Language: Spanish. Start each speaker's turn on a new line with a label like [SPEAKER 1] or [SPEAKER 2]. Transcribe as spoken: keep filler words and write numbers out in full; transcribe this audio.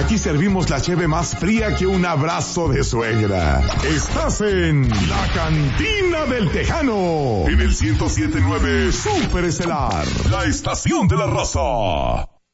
[SPEAKER 1] Aquí servimos la cheve más fría que un abrazo de suegra. Estás en La Cantina del Tejano, en el ciento siete punto nueve Super Estelar, la estación de la raza.